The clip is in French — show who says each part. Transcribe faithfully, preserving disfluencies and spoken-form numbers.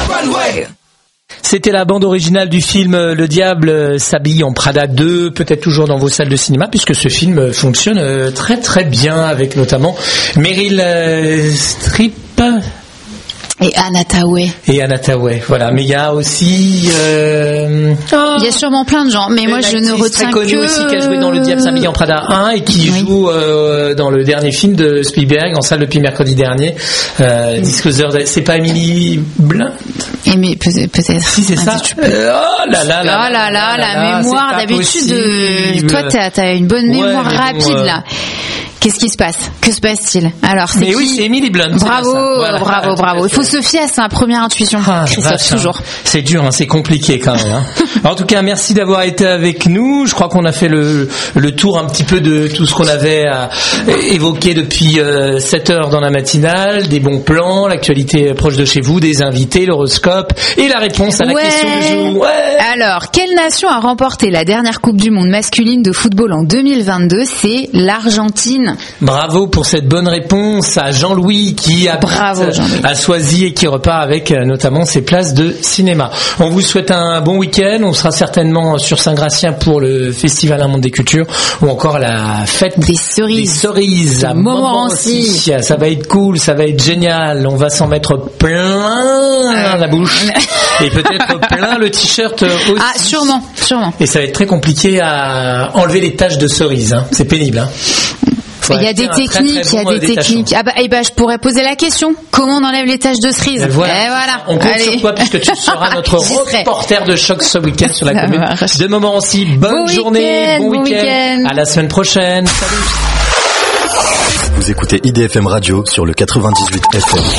Speaker 1: runway.
Speaker 2: C'était la bande originale du film Le Diable s'habille en Prada deux, peut-être toujours dans vos salles de cinéma, puisque ce film fonctionne très très bien, avec notamment Meryl Streep
Speaker 3: et Anna Thaoué.
Speaker 2: Et Anna Thaoué, voilà. Mais il y a aussi... Euh...
Speaker 3: Oh, il y a sûrement plein de gens, mais moi je ne retiens que...
Speaker 2: très connu aussi, qui a joué dans Le Diable s'habille en Prada un et qui oui. joue euh, dans le dernier film de Spielberg, en salle depuis mercredi dernier. Euh, Disclosure, c'est pas Emily Blunt?
Speaker 3: Et mais peut-être. peut-être.
Speaker 2: Si c'est ça. Euh, oh là là là.
Speaker 3: Oh là là, là, la là, mémoire d'habitude. Euh, toi, t'as, t'as une bonne mémoire ouais, rapide bon, euh... là. Qu'est-ce qui se passe? Que se passe-t-il? Alors, c'est
Speaker 2: Mais
Speaker 3: qui?
Speaker 2: oui, c'est Emily Blunt.
Speaker 3: Bravo, voilà, bravo, bravo. Il faut se fier à sa première intuition, ah, Christophe, vache, toujours.
Speaker 2: Hein. C'est dur, hein, c'est compliqué quand même. Hein. En tout cas, merci d'avoir été avec nous. Je crois qu'on a fait le, le tour un petit peu de tout ce qu'on avait à évoquer depuis euh, sept heures dans la matinale, des bons plans, l'actualité proche de chez vous, des invités, l'horoscope et la réponse à la
Speaker 3: ouais.
Speaker 2: question du jour. Ouais.
Speaker 3: Alors, quelle nation a remporté la dernière Coupe du Monde masculine de football en deux mille vingt-deux? C'est l'Argentine.
Speaker 2: Bravo pour cette bonne réponse à Jean-Louis qui habite à Soisy et qui repart avec notamment ses places de cinéma. On vous souhaite un bon week-end. On sera certainement sur Saint-Gratien pour le Festival Un Monde des Cultures ou encore la fête
Speaker 3: des cerises,
Speaker 2: des cerises à Montmorency. Ça va être cool, ça va être génial. On va s'en mettre plein la bouche et peut-être plein le t-shirt aussi.
Speaker 3: Ah, sûrement, sûrement.
Speaker 2: Et ça va être très compliqué à enlever les taches de cerises. Hein. C'est pénible. Hein.
Speaker 3: Il y a des techniques, il y a des techniques. Ah bah, eh bah, je pourrais poser la question. Comment on enlève les taches de cerise?
Speaker 2: Et voilà.
Speaker 3: Et voilà.
Speaker 2: On compte
Speaker 3: Allez.
Speaker 2: sur toi puisque tu seras notre reporter de choc ce week-end sur la commune de Montmorency. Bonne
Speaker 3: bon
Speaker 2: journée, bon, bon week-end. week-end. À la semaine prochaine. Salut.
Speaker 4: Vous écoutez I D F M Radio sur le quatre-vingt-dix-huit F M.